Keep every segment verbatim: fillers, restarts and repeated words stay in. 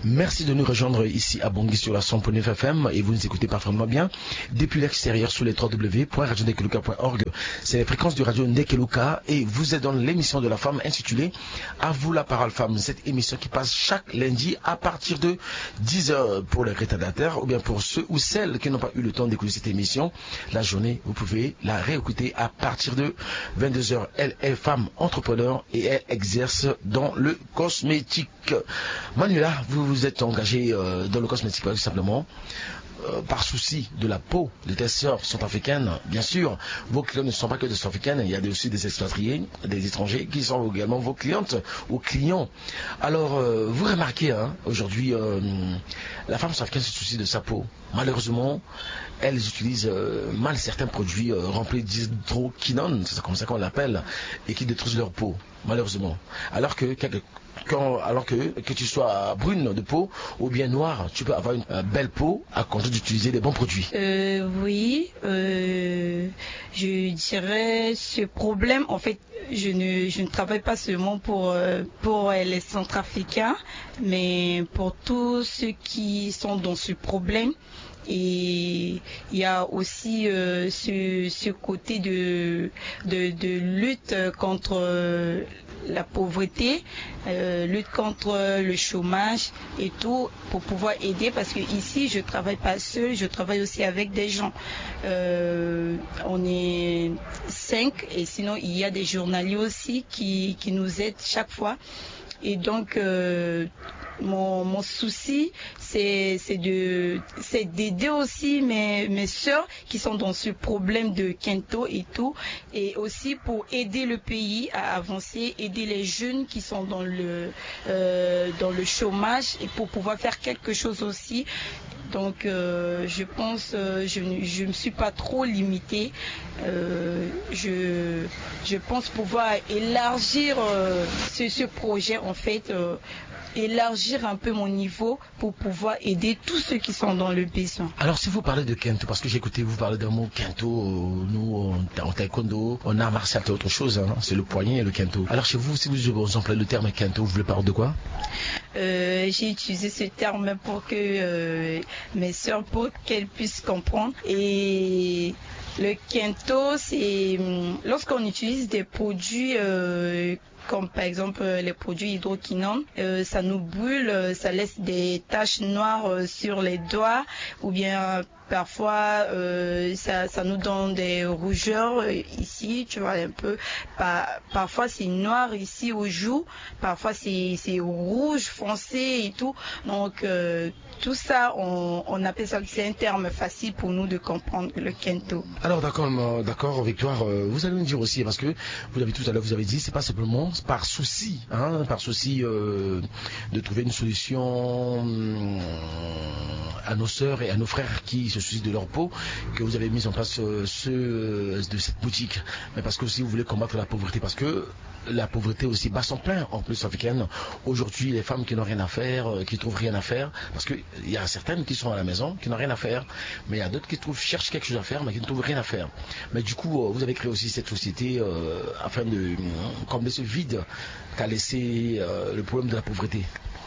Merci de nous rejoindre ici à Bangui sur la cent point neuf F M et vous nous écoutez parfaitement bien depuis l'extérieur sur les w w w point radio ndekeluka point org. C'est les fréquences du radio Ndekeluka et vous êtes dans l'émission de la femme intitulée À vous la parole femme. Cette émission qui passe chaque lundi à partir de dix heures pour les retardataires ou bien pour ceux ou celles qui n'ont pas eu le temps d'écouter cette émission. La journée, vous pouvez la réécouter à partir de vingt-deux heures. Elle est femme entrepreneur et elle exerce dans le cosmétique. Manuela, vous vous êtes engagée euh, dans le cosmétique tout simplement euh, par souci de la peau. Les sœurs sont africaines, bien sûr. Vos clients ne sont pas que des africaines, il y a aussi des expatriés, des étrangers qui sont également vos clientes ou clients. Alors, euh, vous remarquez, hein, aujourd'hui, euh, la femme africaine se soucie de sa peau. Malheureusement, elles utilisent euh, mal certains produits euh, remplis d'hydroquinone, c'est comme ça qu'on l'appelle, et qui détruisent leur peau, malheureusement. Alors que quelque Quand, alors que, que tu sois brune de peau ou bien noire, tu peux avoir une euh, belle peau à compter d'utiliser des bons produits. Euh, oui, euh, je dirais ce problème, en fait, je ne, je ne travaille pas seulement pour, euh, pour les Centrafricains, mais pour tous ceux qui sont dans ce problème. Et il y a aussi euh, ce, ce côté de, de, de lutte contre euh, la pauvreté, euh, lutte contre le chômage et tout pour pouvoir aider parce que ici je travaille pas seule, je travaille aussi avec des gens. Euh, on est cinq et sinon il y a des journaliers aussi qui, qui nous aident chaque fois. Et donc euh, mon, mon souci c'est, c'est, de, c'est d'aider aussi mes, mes soeurs qui sont dans ce problème de Kento et tout, et aussi pour aider le pays à avancer, aider les jeunes qui sont dans le, euh, dans le chômage et pour pouvoir faire quelque chose aussi. Donc euh, je pense, euh, je ne me suis pas trop limitée. Euh, je, je pense pouvoir élargir euh, ce, ce projet en fait, euh, élargir un peu mon niveau pour pouvoir aider tous ceux qui sont dans le besoin. Alors si vous parlez de Kento, parce que j'ai écouté vous parler d'un mot Kento, nous en taekwondo, en art martial c'est autre chose, hein, c'est le poignet et le Kento. Alors chez vous, si vous employez le terme Kento, vous voulez parler de quoi? Euh, j'ai utilisé ce terme pour que euh, mes soeurs, pour qu'elles puissent comprendre. Et le Kento, c'est lorsqu'on utilise des produits euh, comme par exemple les produits hydroquinone, euh, ça nous brûle, ça laisse des taches noires sur les doigts ou bien parfois euh, ça, ça nous donne des rougeurs ici, tu vois un peu. Par, parfois c'est noir ici aux joues, parfois c'est, c'est rouge foncé et tout. Donc euh, tout ça, on, on appelle ça, c'est un terme facile pour nous de comprendre le Kento. Alors d'accord, d'accord Victoire, vous allez me dire aussi, parce que vous l'avez tout à l'heure, vous avez dit, c'est pas simplement par souci, hein, par souci euh, de trouver une solution euh, à nos sœurs et à nos frères qui se soucient de leur peau, que vous avez mis en place euh, ce, euh, de cette boutique, mais parce que aussi vous voulez combattre la pauvreté, parce que la pauvreté aussi bat son plein en plus africaine. Aujourd'hui, les femmes qui n'ont rien à faire, euh, qui trouvent rien à faire, parce que il y a certaines qui sont à la maison, qui n'ont rien à faire, mais il y a d'autres qui trouvent, cherchent quelque chose à faire, mais qui ne trouvent rien à faire. Mais du coup, euh, vous avez créé aussi cette société euh, afin de euh, combler ce vide qu'a laissé euh, le problème de la pauvreté.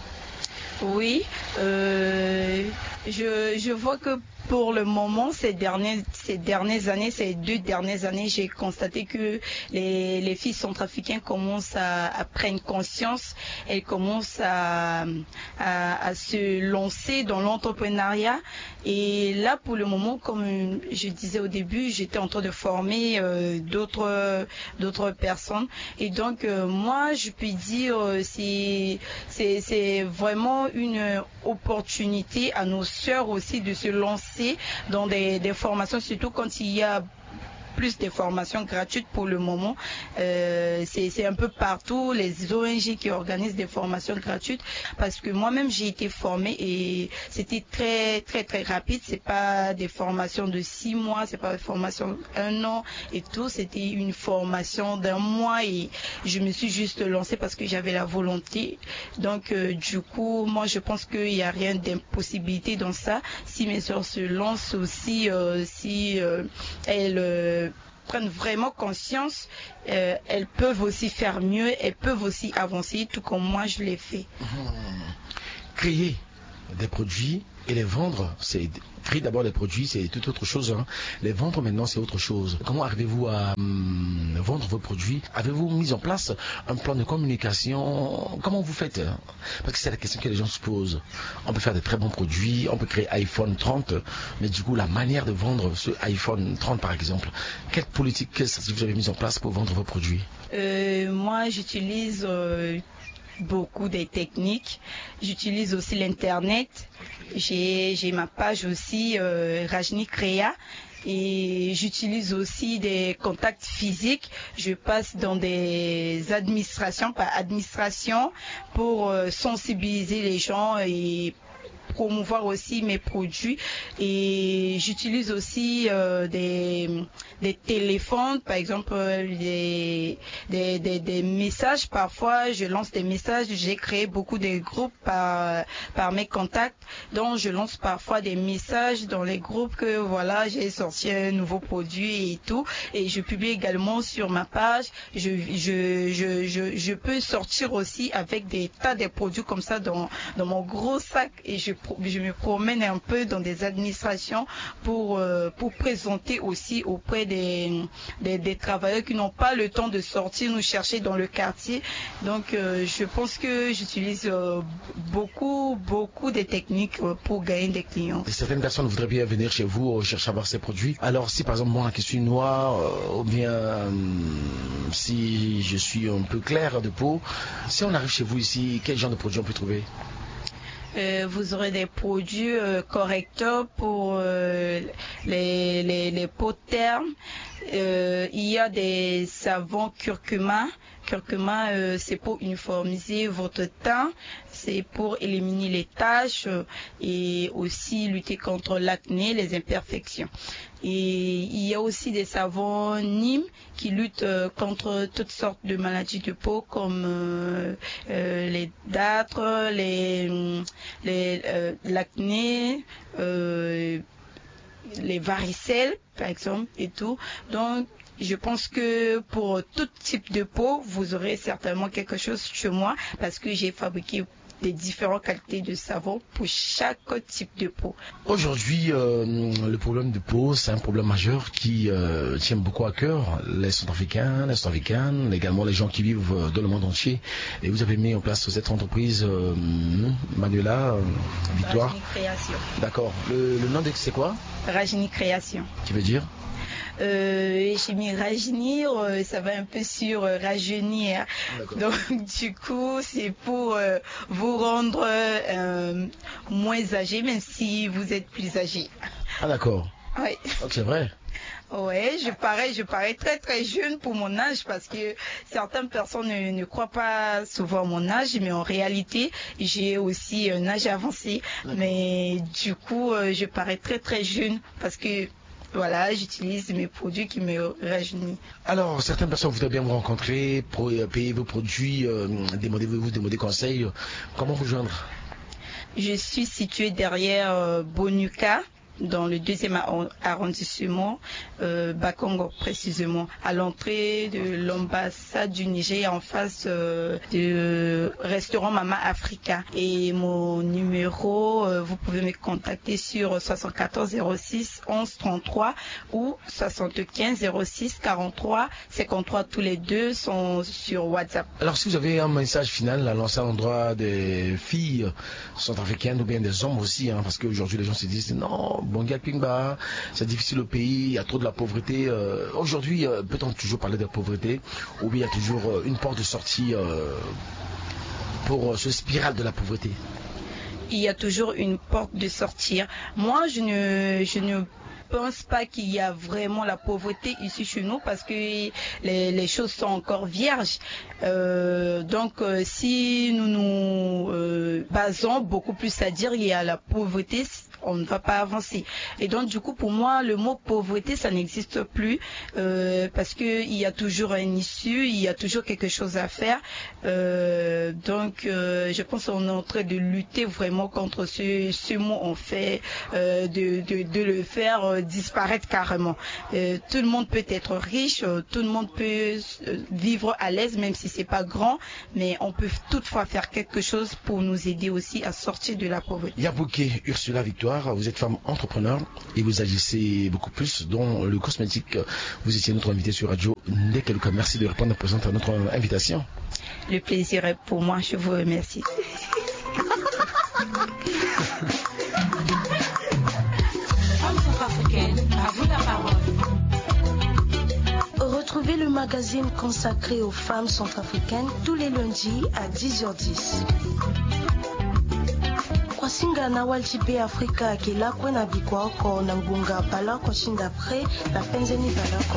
Oui, euh, je, je vois que pour le moment, ces dernières, ces dernières années, ces deux dernières années, j'ai constaté que les, les filles centrafricaines commencent à, à prendre conscience, elles commencent à, à, à se lancer dans l'entrepreneuriat. Et là, pour le moment, comme je disais au début, j'étais en train de former euh, d'autres, d'autres personnes. Et donc, euh, moi, je peux dire, euh, c'est, c'est, c'est vraiment une opportunité à nos sœurs aussi de se lancer dans des, des formations, surtout quand il y a plus de formations gratuites pour le moment. Euh, c'est, c'est un peu partout les O N G qui organisent des formations gratuites parce que moi-même j'ai été formée et c'était très très très rapide. C'est pas des formations de six mois, c'est pas des formations un an et tout. C'était une formation d'un mois et je me suis juste lancée parce que j'avais la volonté. Donc euh, du coup, moi je pense qu'il n'y a rien d'impossibilité dans ça. Si mes soeurs se lancent aussi, euh, si euh, elles euh, prennent vraiment conscience, euh, elles peuvent aussi faire mieux, elles peuvent aussi avancer, tout comme moi je l'ai fait. Mmh. créer des produits et les vendre, c'est créer d'abord les produits, c'est toute autre chose. Hein. Les vendre maintenant, c'est autre chose. Comment arrivez-vous à hum, vendre vos produits? Avez-vous mis en place un plan de communication? Comment vous faites? Parce que c'est la question que les gens se posent. On peut faire de très bons produits, on peut créer iPhone trente, mais du coup, la manière de vendre ce iPhone trente, par exemple, quelle politique, quelle stratégie vous avez mise en place pour vendre vos produits? euh, Moi, j'utilise... Euh... beaucoup des techniques. J'utilise aussi l'internet. J'ai, j'ai ma page aussi euh, Rajni Créa et j'utilise aussi des contacts physiques. Je passe dans des administrations par administration pour euh, sensibiliser les gens et promouvoir aussi mes produits. Et j'utilise aussi euh, des, des téléphones, par exemple des, des, des, des messages. Parfois je lance des messages, j'ai créé beaucoup de groupes par, par mes contacts, donc je lance parfois des messages dans les groupes que voilà, j'ai sorti un nouveau produit et tout, et je publie également sur ma page. Je, je, je, je, je peux sortir aussi avec des tas de produits comme ça dans, dans mon gros sac, et je je me promène un peu dans des administrations pour, euh, pour présenter aussi auprès des, des, des travailleurs qui n'ont pas le temps de sortir nous chercher dans le quartier. Donc euh, je pense que j'utilise euh, beaucoup, beaucoup de techniques euh, pour gagner des clients. Et certaines personnes voudraient bien venir chez vous euh, chercher à voir ces produits. Alors si par exemple moi je suis noir euh, ou bien euh, si je suis un peu clair de peau, si on arrive chez vous ici, quel genre de produits on peut trouver? Euh, vous aurez des produits euh, correcteurs pour euh, les, les, les peaux ternes. Euh, il y a des savons curcuma. Curcuma, euh, c'est pour uniformiser votre teint, c'est pour éliminer les taches euh, et aussi lutter contre l'acné, les imperfections. Et il y a aussi des savons Nîmes qui luttent euh, contre toutes sortes de maladies de peau comme euh, euh, les dartres, les, les, euh, l'acné, euh, les varicelles par exemple et tout. Donc je pense que pour tout type de peau, vous aurez certainement quelque chose chez moi parce que j'ai fabriqué des différentes qualités de savon pour chaque type de peau. Aujourd'hui, euh, le problème de peau, c'est un problème majeur qui euh, tient beaucoup à cœur les Centrafricains, les Centrafricaines, également les gens qui vivent dans le monde entier. Et vous avez mis en place cette entreprise, euh, Manuela, euh, Victoire. Rajni Création. D'accord. Le, le nom de c'est quoi? Rajni Création. Qui veut dire? Euh, j'ai mis rajeunir, euh, ça va un peu sur euh, rajeunir. Donc du coup, c'est pour euh, vous rendre euh, moins âgé, même si vous êtes plus âgé. Ah d'accord. Oui. Donc c'est vrai. Ouais, je parais, je parais très très jeune pour mon âge parce que certaines personnes ne, ne croient pas souvent à mon âge, mais en réalité, j'ai aussi un âge avancé. Mais du coup, euh, je parais très très jeune parce que voilà, j'utilise mes produits qui me rajeunissent. Alors, certaines personnes voudraient bien vous rencontrer, pour euh, payer vos produits, euh, demander, vous demander conseil. Comment vous joindre? Je suis située derrière euh, Bonuka, dans le deuxième arrondissement, euh, Bakongo précisément, à l'entrée de l'ambassade du Niger en face euh, du restaurant Mama Africa. Et mon numéro, euh, vous pouvez me contacter sur soixante-quatorze zéro six onze trente-trois ou soixante-quinze zéro six quarante-trois cinquante-trois. Tous les deux sont sur WhatsApp. Alors si vous avez un message final à lancer à l'endroit des filles centrafricaines ou bien des hommes aussi, hein, parce qu'aujourd'hui les gens se disent non, Bonga Pingba, c'est difficile au pays, il y a trop de la pauvreté. Euh, aujourd'hui, euh, peut-on toujours parler de pauvreté ou bien il y a toujours euh, une porte de sortie euh, pour euh, ce spirale de la pauvreté? Il y a toujours une porte de sortie. Moi, je ne, je ne pense pas qu'il y a vraiment la pauvreté ici chez nous parce que les, les choses sont encore vierges. Euh, donc, euh, si nous nous euh, basons beaucoup plus à dire qu'il y a la pauvreté, on ne va pas avancer. Et donc du coup pour moi le mot pauvreté ça n'existe plus euh, parce que il y a toujours une issue, il y a toujours quelque chose à faire. Euh, donc euh, je pense qu'on est en train de lutter vraiment contre ce, ce mot en fait, euh, de, de, de le faire euh, disparaître carrément. Euh, tout le monde peut être riche, euh, tout le monde peut euh, vivre à l'aise même si c'est pas grand, mais on peut toutefois faire quelque chose pour nous aider aussi à sortir de la pauvreté. Yabouké Ursula Victoire, vous êtes femme entrepreneur et vous agissez beaucoup plus dans le cosmétique. Vous étiez notre invité sur Radio Ndé Kelouka. Merci de répondre présente à notre invitation. Le plaisir est pour moi, je vous remercie. Retrouvez le magazine consacré aux femmes centrafricaines tous les lundis à dix heures dix. Kwasinga na walchipe Afrika kila kwena bikwako na ngunga pala kwa shinda pre la penzeni balako.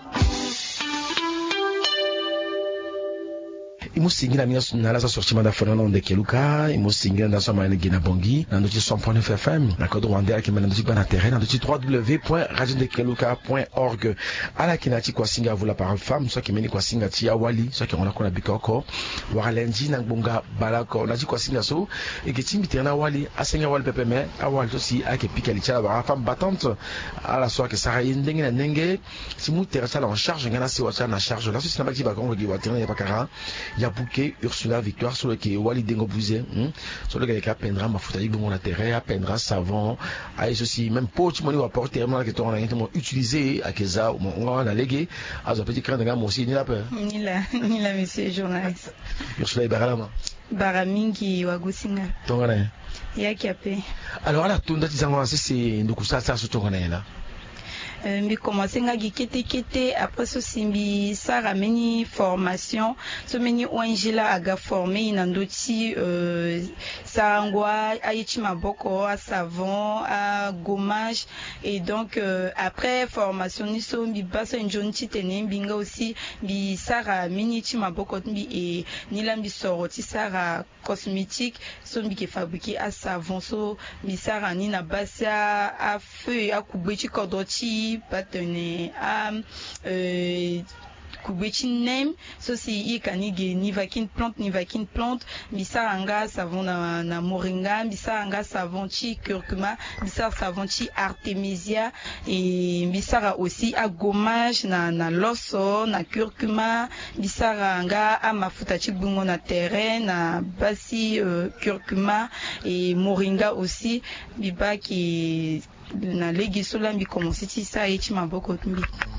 Imusingira mina nala za sorti manda Fernando Ndé Kelouka, imusingira nda soma ene gina bongi, na ndoti cent point neuf F M, na kodo wande aki mena ndoti bana terrain, na ndoti w w w point radio ndé kelouka point org. Ala kinati kwa singa vous la parole femme, soit qui meni kwa singa ti awali, soit qui on a kona bikoko, waralenji na ngbonga balako, na di kwa singa so, et que timbi terna wali, asenga wali pepe me, awali aussi ake pika licha la femme battante, à la soirée que ça yendenge na nenge, si mu terasa la en charge, ngana se wacha na charge, là c'est na baki bakon qui va terna ya pakara. Yabouké Ursula Victoire sur le qui wali dengo bouzé sur le qui apprendra ma foutaille bon la terre apprendra savon a aussi même pour tu m'as apporté tellement que toi on a été utilisé à keza on a légué à ce petit cran de gamme aussi ni la peur ni la ni la monsieur journaliste Ursula Baralama Baramingi wagusinga tongana ya kiape alors là tout ndati zango c'est ndukusa ça sur tongana là mbi commencé nga gikete kete après so simbi sara meni formation so meni onjila aga formé inandoti euh sangwa aichi maboko a savon a gommage et donc euh, après formation ni so mbi basa njonti tene mbinga aussi mbi sara meni chi maboko mbi et ni lambi soroti sara cosmétique so mbi ke fabriquer a savon so mbi sara ni na basa a feu a kubechi kodoti patene a euh kubechi nem so si ikanige ni vakin plante ni vakin plante bisaranga savon na, na moringa bisaranga savon chi curcuma bisar savon chi artemisia et bisara aussi a gommage na na loso na curcuma bisaranga a mafuta chi bungo na terrain na basi euh, curcuma et moringa aussi bibaki na legi sola mbi commencé ti sa eti maboko mbi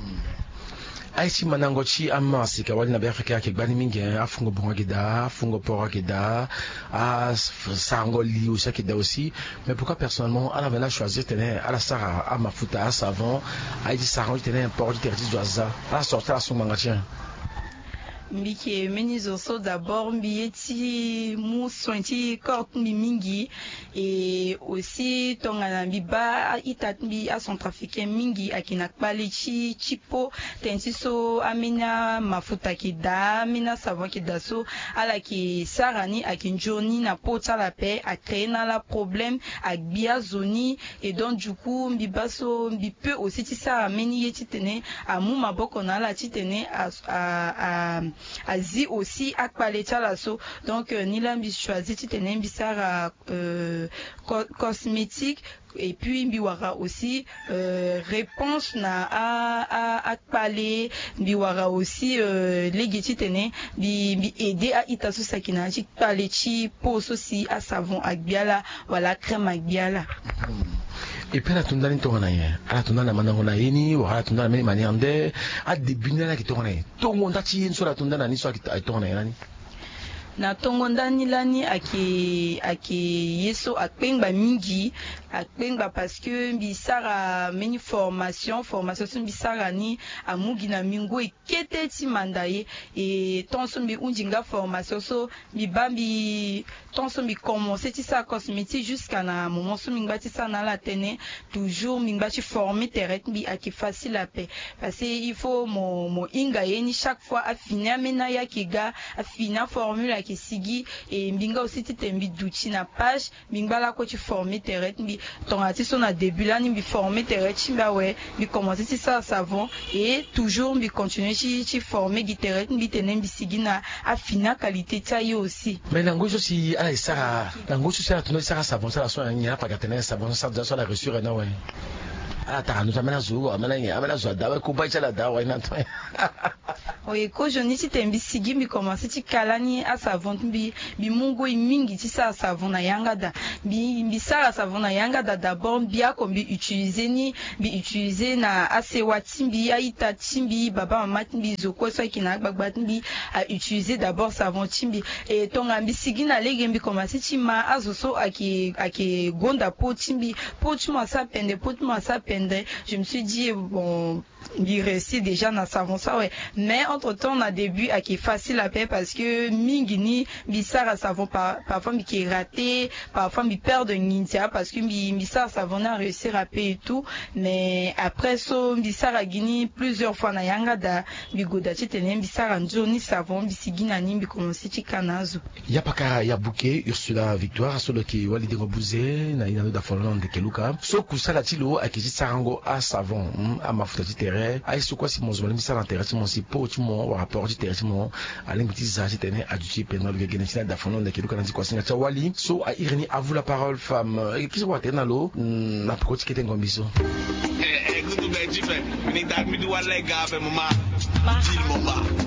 Aïti manangochi amasi kawali na Afrika ke gbani mingi afungo bonga keda afungo pora keda a sangoli aussi keda aussi mais pourquoi personnellement à la vena choisir tenir à la sara à mafuta à savon Aïti sarong tenir port du territoire d'Oaza à sortir à son magasin mbiki menizoso d'abord mbieti mu sointi corps mbi mingi et aussi tongana mbiba itat mbi a centrafricain mingi akina kpalichi chipo tensiso amina mafuta kida mina savon kida so ala ki sarani akinjoni na pota la paix a créé na la problème ak bia zoni et donc du coup mbiba so mbi peut aussi ti sara meni yeti tene amu maboko na la ti tene a a, a Asie aussi à so donc euh, nilambi choisi titenem bisara euh, co cosmétique et puis mbiwara aussi euh, réponse na a a akpale mbiwara aussi euh, legiti tene bi bi aider à itasu sakina chi pale chi pose aussi à savon akbiala voilà crème akbiala et puis la tunda ni tongana ye ala tunda na manango na yini wa ala tunda na meni maniande a debuna na ki tongana ye tongo ndati yin so la tunda na ni so ki tongana ye nani na tongo ndani lani ake ake yeso akpengba mingi akpengba parce que bisara meni formation formation bisara ni amugi na mingo ekete ti mandaye et tonso mbi unjinga formation so bibambi tonso mbi commencer ti sa cosmétique jusqu'à na moment so mingba ti sa na la tene toujours mingba ti former terrain bi ake facile à paix parce que il faut mo mo inga yeni chaque fois afina mena ya kiga afina formule ki sigi et mbinga aussi titembi douti na page mbinga la ko ti former terrain bi ton artiste on a début là ni bi former terre chimba ouais bi commencer ci ça savon et toujours bi continuer ci ci former guitare bi tenen bi sigina à fina qualité taille aussi. Mais l'angoisse aussi à ça l'angoisse aussi à tourner ça savon ça la soin il n'y a pas qu'à tenir savon ça déjà sur la reçure non ouais. Ah t'as nous amena zo amena ya amena zo dawa ko ba chala dawa ina to. Oui, ko joni ci tembi sigi mi commencer ci kalani a savon bi bi mungo mingi ci sa savon na yanga da bi bi sa savon na yanga da d'abord bien comme bi utiliser ni bi utiliser na ase watimbi aita timbi baba mama timbi zoko so ki na gbagba timbi a utiliser d'abord savon timbi et tonga bi sigi na lege bi commencer ci ma azoso aki aki gonda po timbi po tuma sa pende po tuma sa pende je me suis dit bon il réussit déjà dans savon ça ouais mais entre temps on a début à qui est facile à faire parce que mingini bisara savon par parfois qui est raté parfois mi perd de ninja parce que mi bisara savon a réussi à payer et tout mais après so bisara gini plusieurs fois na yanga da bigoda titene bisara njoni savon bisigina nimbi commencer tikanazo ya pakara ya bouquet Ursula Victoire solo ki walide ngobuze na ina da folon de keluka so kusala tilo akiji sarango a savon a mafuta titere ai so kwa si monzo mi sala intérêt mon si po tu mon rapport titere mon ali miti za titene aduchi pendant le genetina da folon de keluka na kwa singa chawali so a ireni à vous la parole femme qui se voit tenalo na proti kete ngombiso eh eh good to be jife we need that me do one leg up mama deal mama